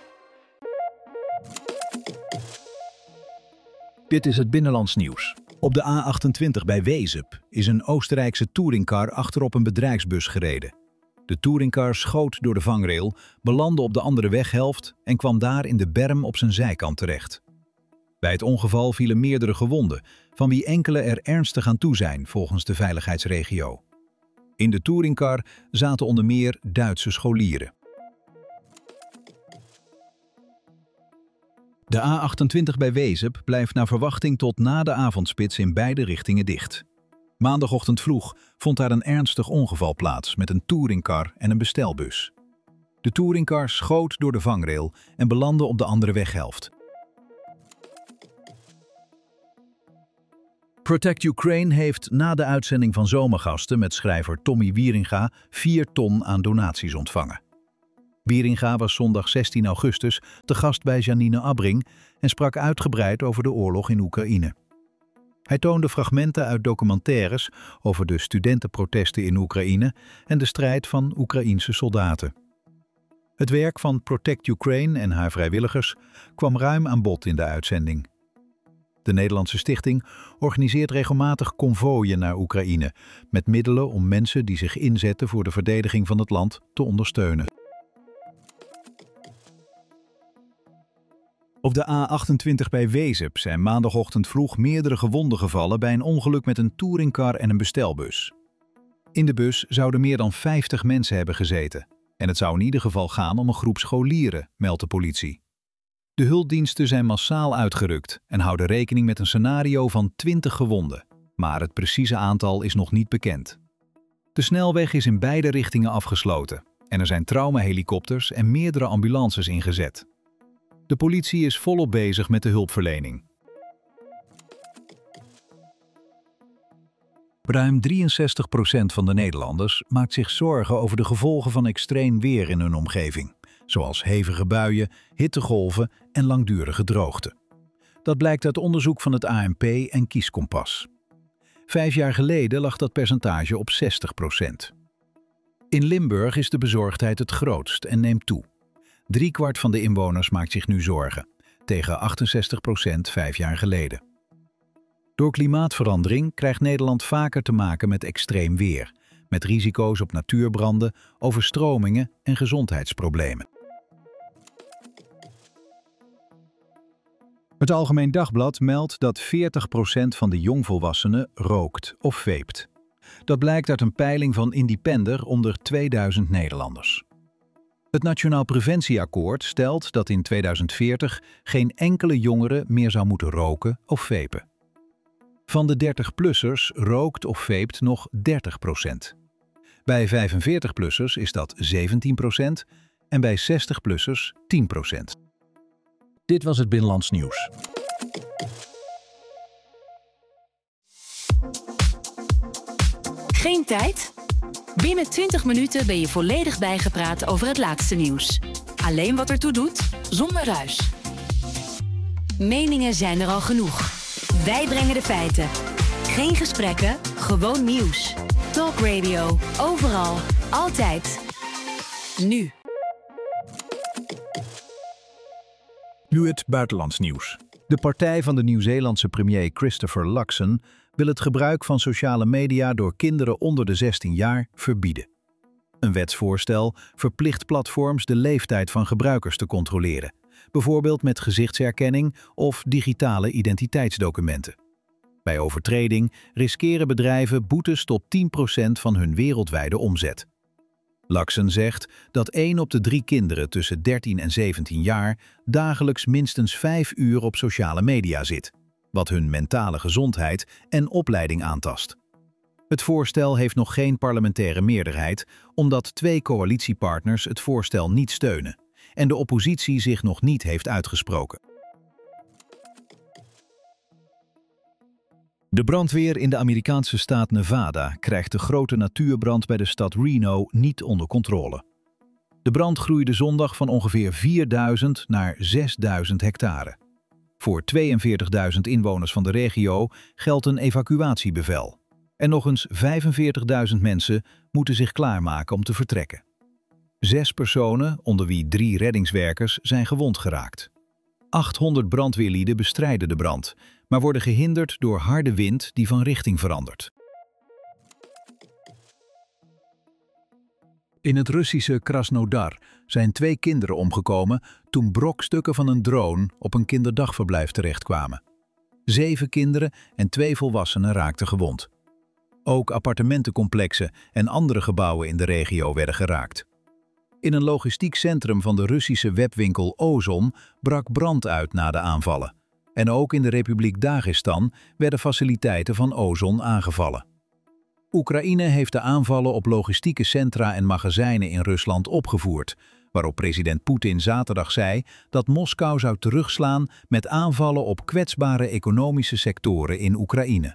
Dit is het binnenlands nieuws. Op de A28 bij Wezep is een Oostenrijkse touringcar achterop een bedrijfsbus gereden. De touringcar schoot door de vangrail, belandde op de andere weghelft en kwam daar in de berm op zijn zijkant terecht. Bij het ongeval vielen meerdere gewonden, van wie enkele er ernstig aan toe zijn volgens de veiligheidsregio. In de touringcar zaten onder meer Duitse scholieren. De A28 bij Wezep blijft naar verwachting tot na de avondspits in beide richtingen dicht. Maandagochtend vroeg vond daar een ernstig ongeval plaats met een touringcar en een bestelbus. De touringcar schoot door de vangrail en belandde op de andere weghelft. Protect Ukraine heeft na de uitzending van Zomergasten met schrijver Tommy Wieringa 4 ton aan donaties ontvangen. Wieringa was zondag 16 augustus te gast bij Janine Abbring en sprak uitgebreid over de oorlog in Oekraïne. Hij toonde fragmenten uit documentaires over de studentenprotesten in Oekraïne en de strijd van Oekraïense soldaten. Het werk van Protect Ukraine en haar vrijwilligers kwam ruim aan bod in de uitzending. De Nederlandse Stichting organiseert regelmatig konvooien naar Oekraïne met middelen om mensen die zich inzetten voor de verdediging van het land te ondersteunen. Op de A28 bij Wezep zijn maandagochtend vroeg meerdere gewonden gevallen bij een ongeluk met een touringcar en een bestelbus. In de bus zouden meer dan 50 mensen hebben gezeten en het zou in ieder geval gaan om een groep scholieren, meldt de politie. De hulpdiensten zijn massaal uitgerukt en houden rekening met een scenario van 20 gewonden, maar het precieze aantal is nog niet bekend. De snelweg is in beide richtingen afgesloten en er zijn traumahelikopters en meerdere ambulances ingezet. De politie is volop bezig met de hulpverlening. Ruim 63% van de Nederlanders maakt zich zorgen over de gevolgen van extreem weer in hun omgeving, zoals hevige buien, hittegolven en langdurige droogte. Dat blijkt uit onderzoek van het ANP en Kieskompas. 5 jaar geleden lag dat percentage op 60%. In Limburg is de bezorgdheid het grootst en neemt toe. 3/4 van de inwoners maakt zich nu zorgen, tegen 68% 5 jaar geleden. Door klimaatverandering krijgt Nederland vaker te maken met extreem weer, met risico's op natuurbranden, overstromingen en gezondheidsproblemen. Het Algemeen Dagblad meldt dat 40% van de jongvolwassenen rookt of veept. Dat blijkt uit een peiling van Independer onder 2000 Nederlanders. Het Nationaal Preventieakkoord stelt dat in 2040 geen enkele jongere meer zou moeten roken of vepen. Van de 30-plussers rookt of veept nog 30%. Bij 45-plussers is dat 17% en bij 60-plussers 10%. Dit was het Binnenlands Nieuws. Geen tijd? Binnen 20 minuten ben je volledig bijgepraat over het laatste nieuws. Alleen wat ertoe doet, zonder ruis. Meningen zijn er al genoeg. Wij brengen de feiten. Geen gesprekken, gewoon nieuws. Talk Radio, overal, altijd. Nu. Nu het buitenlands nieuws. De partij van de Nieuw-Zeelandse premier Christopher Luxon wil het gebruik van sociale media door kinderen onder de 16 jaar verbieden. Een wetsvoorstel verplicht platforms de leeftijd van gebruikers te controleren, bijvoorbeeld met gezichtsherkenning of digitale identiteitsdocumenten. Bij overtreding riskeren bedrijven boetes tot 10% van hun wereldwijde omzet. Luxon zegt dat 1 op de 3 kinderen tussen 13 en 17 jaar dagelijks minstens 5 uur op sociale media zit, wat hun mentale gezondheid en opleiding aantast. Het voorstel heeft nog geen parlementaire meerderheid, omdat 2 coalitiepartners het voorstel niet steunen en de oppositie zich nog niet heeft uitgesproken. De brandweer in de Amerikaanse staat Nevada krijgt de grote natuurbrand bij de stad Reno niet onder controle. De brand groeide zondag van ongeveer 4.000 naar 6.000 hectare. Voor 42.000 inwoners van de regio geldt een evacuatiebevel. En nog eens 45.000 mensen moeten zich klaarmaken om te vertrekken. 6 personen, onder wie 3 reddingswerkers, zijn gewond geraakt. 800 brandweerlieden bestrijden de brand, maar worden gehinderd door harde wind die van richting verandert. In het Russische Krasnodar zijn 2 kinderen omgekomen toen brokstukken van een drone op een kinderdagverblijf terechtkwamen. 7 kinderen en 2 volwassenen raakten gewond. Ook appartementencomplexen en andere gebouwen in de regio werden geraakt. In een logistiek centrum van de Russische webwinkel Ozon brak brand uit na de aanvallen. En ook in de Republiek Dagestan werden faciliteiten van Ozon aangevallen. Oekraïne heeft de aanvallen op logistieke centra en magazijnen in Rusland opgevoerd, waarop president Poetin zaterdag zei dat Moskou zou terugslaan met aanvallen op kwetsbare economische sectoren in Oekraïne.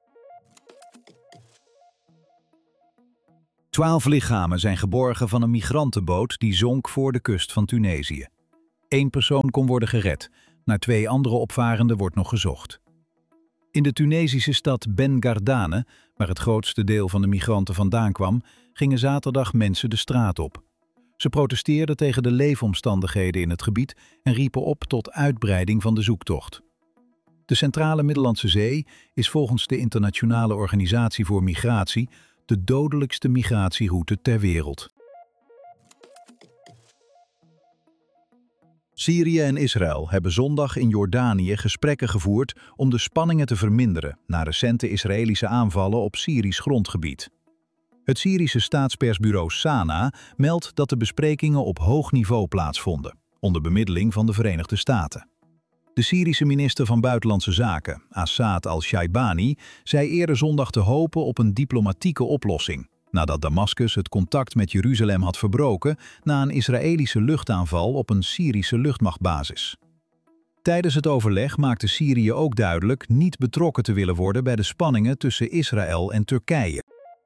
12 lichamen zijn geborgen van een migrantenboot die zonk voor de kust van Tunesië. 1 persoon kon worden gered, naar 2 andere opvarenden wordt nog gezocht. In de Tunesische stad Ben Gardane, waar het grootste deel van de migranten vandaan kwam, gingen zaterdag mensen de straat op. Ze protesteerden tegen de leefomstandigheden in het gebied en riepen op tot uitbreiding van de zoektocht. De Centrale Middellandse Zee is volgens de Internationale Organisatie voor Migratie de dodelijkste migratieroute ter wereld. Syrië en Israël hebben zondag in Jordanië gesprekken gevoerd om de spanningen te verminderen na recente Israëlische aanvallen op Syrisch grondgebied. Het Syrische staatspersbureau Sana meldt dat de besprekingen op hoog niveau plaatsvonden, onder bemiddeling van de Verenigde Staten. De Syrische minister van Buitenlandse Zaken, Assad al-Shaibani, zei eerder zondag te hopen op een diplomatieke oplossing, nadat Damascus het contact met Jeruzalem had verbroken na een Israëlische luchtaanval op een Syrische luchtmachtbasis. Tijdens het overleg maakte Syrië ook duidelijk niet betrokken te willen worden bij de spanningen tussen Israël en Turkije.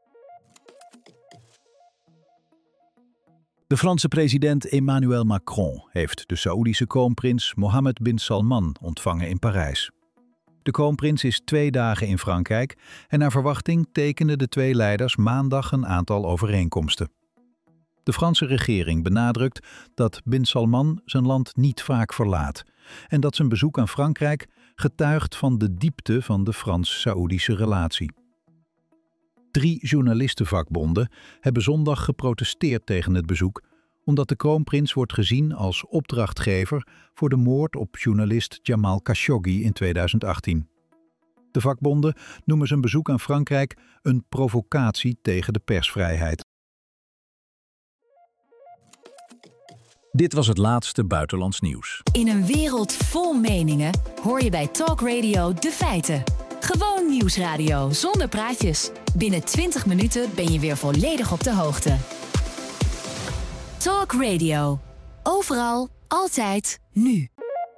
De Franse president Emmanuel Macron heeft de Saoedische kroonprins Mohammed bin Salman ontvangen in Parijs. De kroonprins is 2 dagen in Frankrijk en naar verwachting tekenden de 2 leiders maandag een aantal overeenkomsten. De Franse regering benadrukt dat bin Salman zijn land niet vaak verlaat en dat zijn bezoek aan Frankrijk getuigt van de diepte van de Frans-Saoedische relatie. 3 journalistenvakbonden hebben zondag geprotesteerd tegen het bezoek, omdat de kroonprins wordt gezien als opdrachtgever voor de moord op journalist Jamal Khashoggi in 2018. De vakbonden noemen zijn bezoek aan Frankrijk een provocatie tegen de persvrijheid. Dit was het laatste buitenlands nieuws. In een wereld vol meningen hoor je bij Talk Radio de feiten. Gewoon nieuwsradio zonder praatjes. Binnen 20 minuten ben je weer volledig op de hoogte. Talk Radio. Overal, altijd, nu.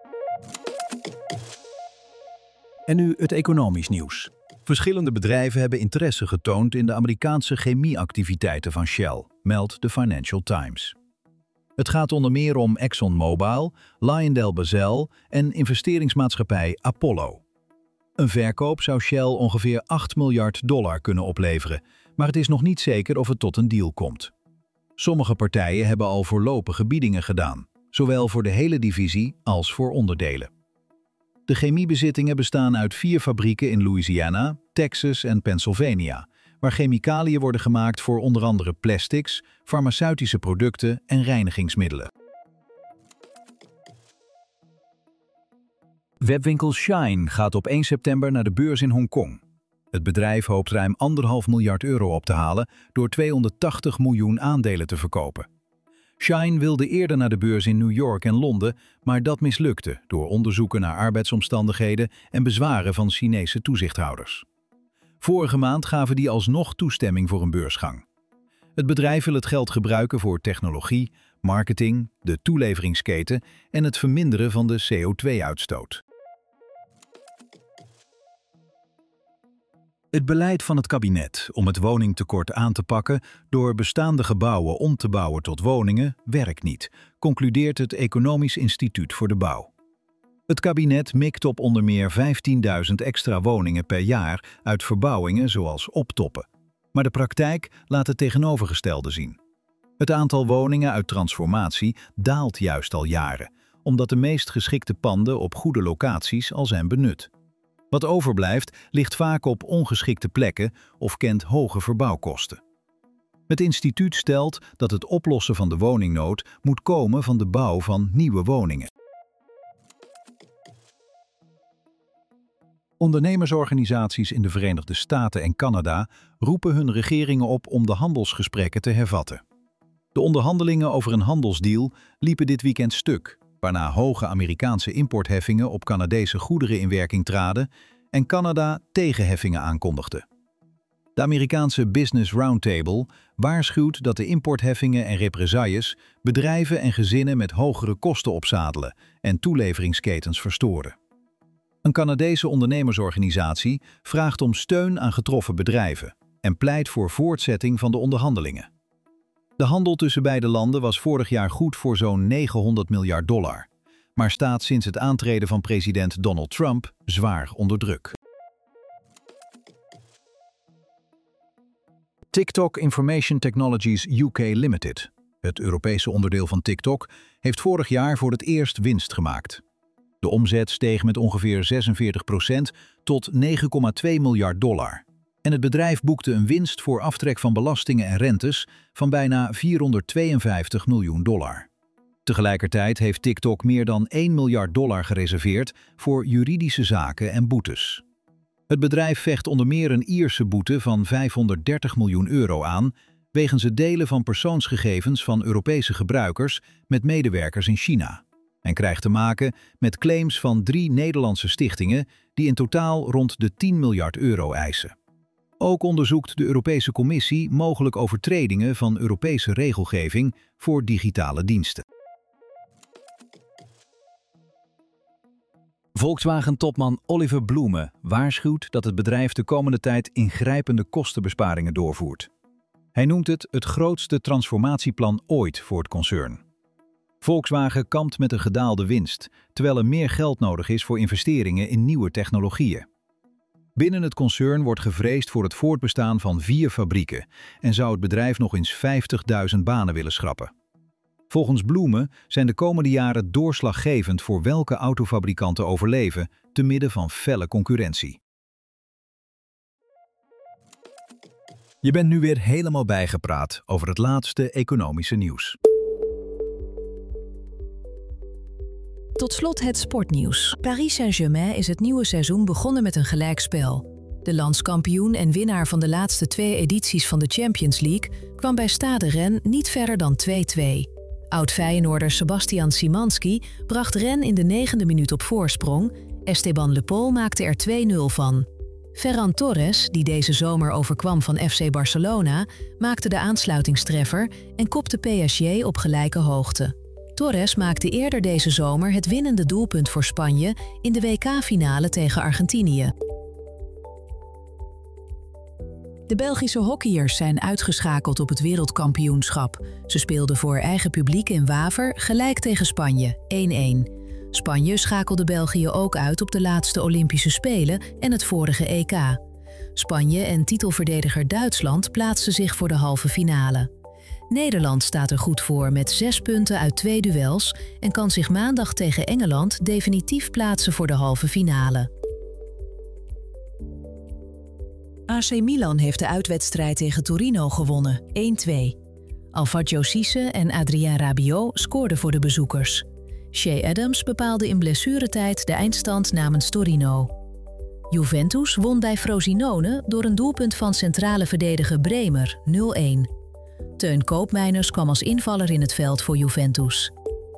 En nu het economisch nieuws. Verschillende bedrijven hebben interesse getoond in de Amerikaanse chemieactiviteiten van Shell, meldt de Financial Times. Het gaat onder meer om ExxonMobil, LyondellBasell en investeringsmaatschappij Apollo. Een verkoop zou Shell ongeveer $8 miljard kunnen opleveren, maar het is nog niet zeker of het tot een deal komt. Sommige partijen hebben al voorlopige biedingen gedaan, zowel voor de hele divisie als voor onderdelen. De chemiebezittingen bestaan uit 4 fabrieken in Louisiana, Texas en Pennsylvania, waar chemicaliën worden gemaakt voor onder andere plastics, farmaceutische producten en reinigingsmiddelen. Webwinkel Shein gaat op 1 september naar de beurs in Hongkong. Het bedrijf hoopt ruim €1,5 miljard op te halen door 280 miljoen aandelen te verkopen. Shein wilde eerder naar de beurs in New York en Londen, maar dat mislukte door onderzoeken naar arbeidsomstandigheden en bezwaren van Chinese toezichthouders. Vorige maand gaven die alsnog toestemming voor een beursgang. Het bedrijf wil het geld gebruiken voor technologie, marketing, de toeleveringsketen en het verminderen van de CO2-uitstoot. Het beleid van het kabinet om het woningtekort aan te pakken door bestaande gebouwen om te bouwen tot woningen werkt niet, concludeert het Economisch Instituut voor de Bouw. Het kabinet mikt op onder meer 15.000 extra woningen per jaar uit verbouwingen zoals optoppen. Maar de praktijk laat het tegenovergestelde zien. Het aantal woningen uit transformatie daalt juist al jaren, omdat de meest geschikte panden op goede locaties al zijn benut. Wat overblijft ligt vaak op ongeschikte plekken of kent hoge verbouwkosten. Het instituut stelt dat het oplossen van de woningnood moet komen van de bouw van nieuwe woningen. Ondernemersorganisaties in de Verenigde Staten en Canada roepen hun regeringen op om de handelsgesprekken te hervatten. De onderhandelingen over een handelsdeal liepen dit weekend stuk, waarna hoge Amerikaanse importheffingen op Canadese goederen in werking traden en Canada tegenheffingen aankondigde. De Amerikaanse Business Roundtable waarschuwt dat de importheffingen en represailles bedrijven en gezinnen met hogere kosten opzadelen en toeleveringsketens verstoren. Een Canadese ondernemersorganisatie vraagt om steun aan getroffen bedrijven en pleit voor voortzetting van de onderhandelingen. De handel tussen beide landen was vorig jaar goed voor zo'n $900 miljard, maar staat sinds het aantreden van president Donald Trump zwaar onder druk. TikTok Information Technologies UK Limited, het Europese onderdeel van TikTok, heeft vorig jaar voor het eerst winst gemaakt. De omzet steeg met ongeveer 46% tot $9,2 miljard. En het bedrijf boekte een winst voor aftrek van belastingen en rentes van bijna $452 miljoen. Tegelijkertijd heeft TikTok meer dan $1 miljard gereserveerd voor juridische zaken en boetes. Het bedrijf vecht onder meer een Ierse boete van €530 miljoen aan wegens het delen van persoonsgegevens van Europese gebruikers met medewerkers in China en krijgt te maken met claims van 3 Nederlandse stichtingen die in totaal rond de €10 miljard eisen. Ook onderzoekt de Europese Commissie mogelijk overtredingen van Europese regelgeving voor digitale diensten. Volkswagen-topman Oliver Blume waarschuwt dat het bedrijf de komende tijd ingrijpende kostenbesparingen doorvoert. Hij noemt het grootste transformatieplan ooit voor het concern. Volkswagen kampt met een gedaalde winst, terwijl er meer geld nodig is voor investeringen in nieuwe technologieën. Binnen het concern wordt gevreesd voor het voortbestaan van 4 fabrieken en zou het bedrijf nog eens 50.000 banen willen schrappen. Volgens Blume zijn de komende jaren doorslaggevend voor welke autofabrikanten overleven, te midden van felle concurrentie. Je bent nu weer helemaal bijgepraat over het laatste economische nieuws. Tot slot het sportnieuws. Paris Saint-Germain is het nieuwe seizoen begonnen met een gelijkspel. De landskampioen en winnaar van de laatste 2 edities van de Champions League kwam bij Stade Rennes niet verder dan 2-2. Oud-Feyenoorder Sebastian Szymanski bracht Rennes in de 9e minuut op voorsprong. Esteban Le Pol maakte er 2-0 van. Ferran Torres, die deze zomer overkwam van FC Barcelona, maakte de aansluitingstreffer en kopte PSG op gelijke hoogte. Torres maakte eerder deze zomer het winnende doelpunt voor Spanje in de WK-finale tegen Argentinië. De Belgische hockeyers zijn uitgeschakeld op het wereldkampioenschap. Ze speelden voor eigen publiek in Waver gelijk tegen Spanje, 1-1. Spanje schakelde België ook uit op de laatste Olympische Spelen en het vorige EK. Spanje en titelverdediger Duitsland plaatsten zich voor de halve finale. Nederland staat er goed voor met 6 punten uit 2 duels en kan zich maandag tegen Engeland definitief plaatsen voor de halve finale. AC Milan heeft de uitwedstrijd tegen Torino gewonnen, 1-2. Alfredo Cisse en Adrien Rabiot scoorden voor de bezoekers. Shea Adams bepaalde in blessuretijd de eindstand namens Torino. Juventus won bij Frosinone door een doelpunt van centrale verdediger Bremer, 0-1. Teun Koopmeiners kwam als invaller in het veld voor Juventus.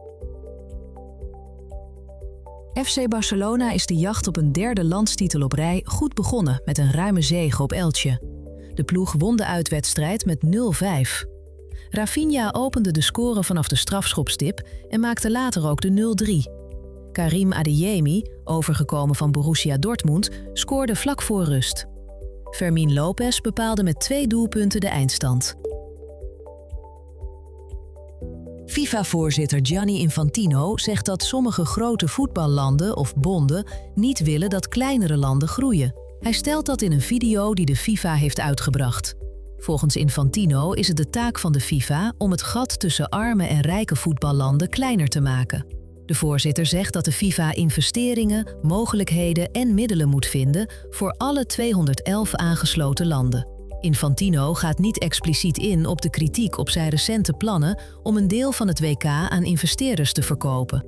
FC Barcelona is de jacht op een 3e landstitel op rij goed begonnen met een ruime zege op Elche. De ploeg won de uitwedstrijd met 0-5. Rafinha opende de score vanaf de strafschopstip en maakte later ook de 0-3. Karim Adeyemi, overgekomen van Borussia Dortmund, scoorde vlak voor rust. Fermín López bepaalde met 2 doelpunten de eindstand. FIFA-voorzitter Gianni Infantino zegt dat sommige grote voetballanden of bonden niet willen dat kleinere landen groeien. Hij stelt dat in een video die de FIFA heeft uitgebracht. Volgens Infantino is het de taak van de FIFA om het gat tussen arme en rijke voetballanden kleiner te maken. De voorzitter zegt dat de FIFA investeringen, mogelijkheden en middelen moet vinden voor alle 211 aangesloten landen. Infantino gaat niet expliciet in op de kritiek op zijn recente plannen om een deel van het WK aan investeerders te verkopen.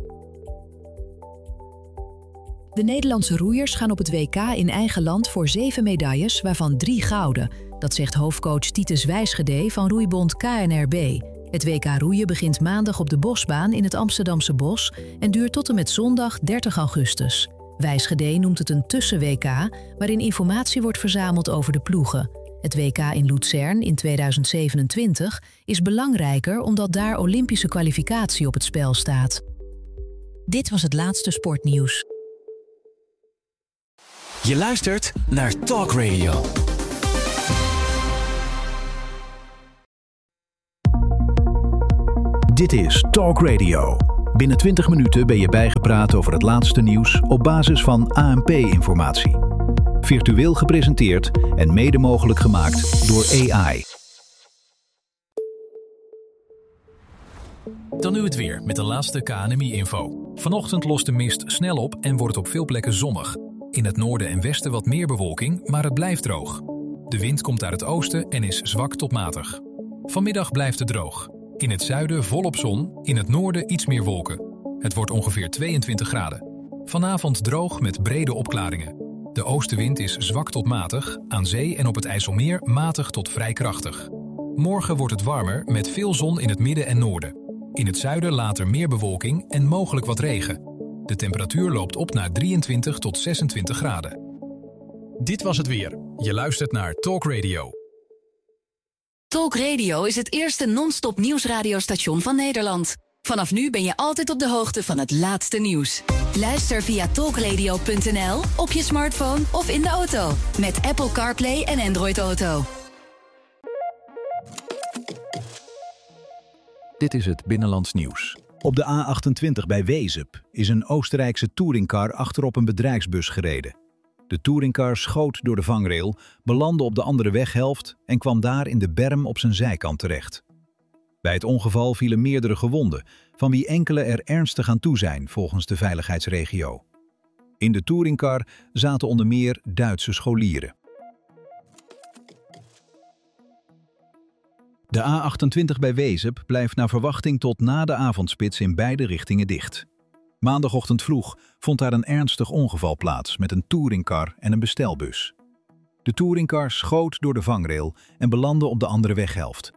De Nederlandse roeiers gaan op het WK in eigen land voor 7 medailles, waarvan 3 gouden. Dat zegt hoofdcoach Titus Wijsgede van roeibond KNRB. Het WK roeien begint maandag op de Bosbaan in het Amsterdamse Bos en duurt tot en met zondag 30 augustus. Wijsgede noemt het een tussen-WK waarin informatie wordt verzameld over de ploegen. Het WK in Luzern in 2027 is belangrijker omdat daar Olympische kwalificatie op het spel staat. Dit was het laatste sportnieuws. Je luistert naar Talk Radio. Dit is Talk Radio. Binnen 20 minuten ben je bijgepraat over het laatste nieuws op basis van ANP-informatie. Virtueel gepresenteerd en mede mogelijk gemaakt door AI. Dan nu het weer met de laatste KNMI-info. Vanochtend lost de mist snel op en wordt het op veel plekken zonnig. In het noorden en westen wat meer bewolking, maar het blijft droog. De wind komt uit het oosten en is zwak tot matig. Vanmiddag blijft het droog. In het zuiden volop zon, in het noorden iets meer wolken. Het wordt ongeveer 22 graden. Vanavond droog met brede opklaringen. De oostenwind is zwak tot matig, aan zee en op het IJsselmeer matig tot vrij krachtig. Morgen wordt het warmer met veel zon in het midden en noorden. In het zuiden later meer bewolking en mogelijk wat regen. De temperatuur loopt op naar 23 tot 26 graden. Dit was het weer. Je luistert naar Talk Radio. Talk Radio is het eerste non-stop nieuwsradiostation van Nederland. Vanaf nu ben je altijd op de hoogte van het laatste nieuws. Luister via talkradio.nl, op je smartphone of in de auto. Met Apple CarPlay en Android Auto. Dit is het Binnenlands Nieuws. Op de A28 bij Wezep is een Oostenrijkse touringcar achterop een bedrijfsbus gereden. De touringcar schoot door de vangrail, belandde op de andere weghelft en kwam daar in de berm op zijn zijkant terecht. Bij het ongeval vielen meerdere gewonden, van wie enkele er ernstig aan toe zijn volgens de veiligheidsregio. In de touringcar zaten onder meer Duitse scholieren. De A28 bij Wezep blijft naar verwachting tot na de avondspits in beide richtingen dicht. Maandagochtend vroeg vond daar een ernstig ongeval plaats met een touringcar en een bestelbus. De touringcar schoot door de vangrail en belandde op de andere weghelft.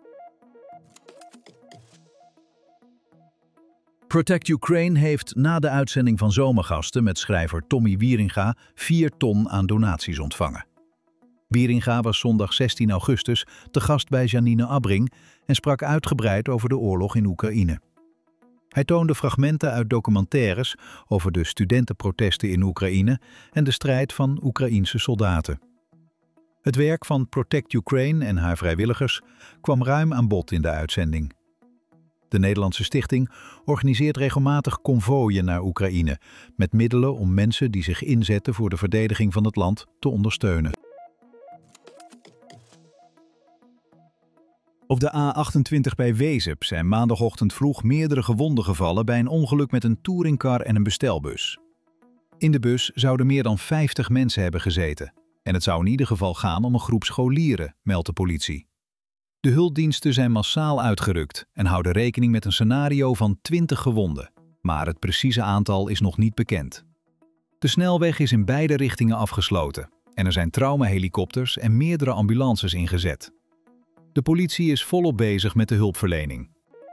Protect Ukraine heeft na de uitzending van Zomergasten met schrijver Tommy Wieringa 4 ton aan donaties ontvangen. Wieringa was zondag 16 augustus te gast bij Janine Abbring en sprak uitgebreid over de oorlog in Oekraïne. Hij toonde fragmenten uit documentaires over de studentenprotesten in Oekraïne en de strijd van Oekraïense soldaten. Het werk van Protect Ukraine en haar vrijwilligers kwam ruim aan bod in de uitzending. De Nederlandse Stichting organiseert regelmatig konvooien naar Oekraïne met middelen om mensen die zich inzetten voor de verdediging van het land te ondersteunen. Op de A28 bij Wezep zijn maandagochtend vroeg meerdere gewonden gevallen bij een ongeluk met een touringcar en een bestelbus. In de bus zouden meer dan 50 mensen hebben gezeten en het zou in ieder geval gaan om een groep scholieren, meldt de politie. De hulpdiensten zijn massaal uitgerukt en houden rekening met een scenario van 20 gewonden, maar het precieze aantal is nog niet bekend. De snelweg is in beide richtingen afgesloten en er zijn traumahelikopters en meerdere ambulances ingezet. De politie is volop bezig met de hulpverlening.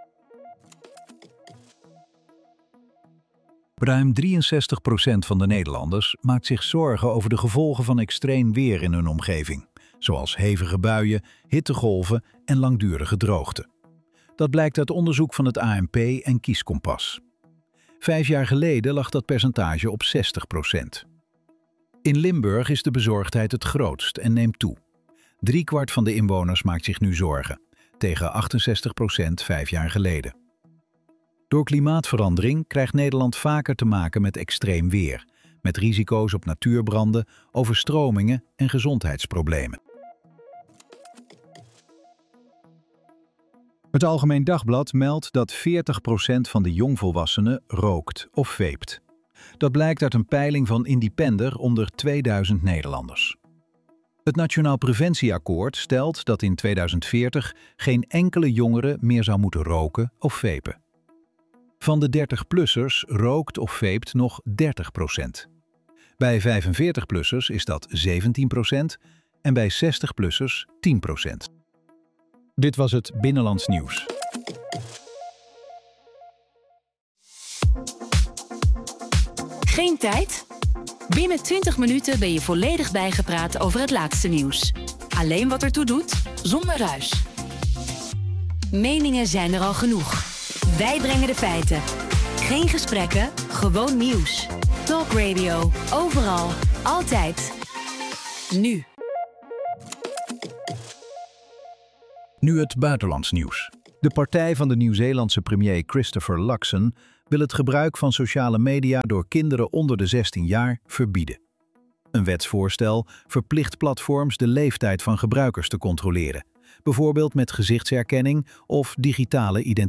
Ruim 63% van de Nederlanders maakt zich zorgen over de gevolgen van extreem weer in hun omgeving, zoals hevige buien, hittegolven en langdurige droogte. Dat blijkt uit onderzoek van het ANP en Kieskompas. 5 jaar geleden lag dat percentage op 60%. In Limburg is de bezorgdheid het grootst en neemt toe. 3/4 van de inwoners maakt zich nu zorgen, tegen 68% 5 jaar geleden. Door klimaatverandering krijgt Nederland vaker te maken met extreem weer, met risico's op natuurbranden, overstromingen en gezondheidsproblemen. Het Algemeen Dagblad meldt dat 40% van de jongvolwassenen rookt of veept. Dat blijkt uit een peiling van Independer onder 2000 Nederlanders. Het Nationaal Preventieakkoord stelt dat in 2040 geen enkele jongere meer zou moeten roken of vepen. Van de 30-plussers rookt of veept nog 30%. Bij 45-plussers is dat 17% en bij 60-plussers 10%. Dit was het Binnenlands Nieuws. Geen tijd? Binnen 20 minuten ben je volledig bijgepraat over het laatste nieuws. Alleen wat ertoe doet, zonder ruis. Meningen zijn er al genoeg. Wij brengen de feiten. Geen gesprekken, gewoon nieuws. Talk Radio. Overal. Altijd. Nu. Nu het buitenlands nieuws. De partij van de Nieuw-Zeelandse premier Christopher Luxon wil het gebruik van sociale media door kinderen onder de 16 jaar verbieden. Een wetsvoorstel verplicht platforms de leeftijd van gebruikers te controleren, bijvoorbeeld met gezichtsherkenning of digitale identiteit.